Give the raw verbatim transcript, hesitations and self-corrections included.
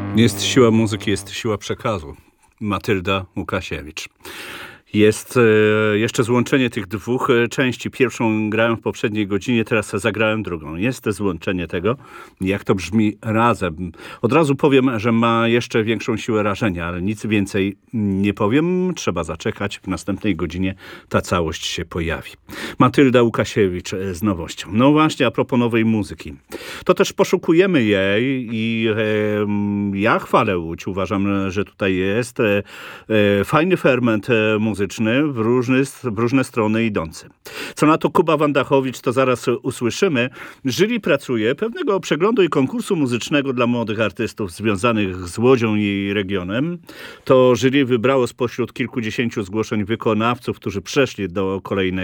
Jest siła muzyki, jest siła przekazu. Matylda Łukasiewicz. Jest e, jeszcze złączenie tych dwóch e, części. Pierwszą grałem w poprzedniej godzinie, teraz zagrałem drugą. Jest to złączenie tego, jak to brzmi razem. Od razu powiem, że ma jeszcze większą siłę rażenia, ale nic więcej nie powiem. Trzeba zaczekać. W następnej godzinie ta całość się pojawi. Matylda Łukasiewicz e, z nowością. No właśnie, a propos nowej muzyki. To też poszukujemy jej i e, ja chwalę Łódź. Uważam, że tutaj jest e, e, fajny ferment e, muzyczny. W różne, w różne strony idący. Co na to Kuba Wandachowicz, to zaraz usłyszymy. Jury pracuje pewnego przeglądu i konkursu muzycznego dla młodych artystów związanych z Łodzią i jej regionem. To jury wybrało spośród kilkudziesięciu zgłoszeń wykonawców, którzy przeszli do kolejnego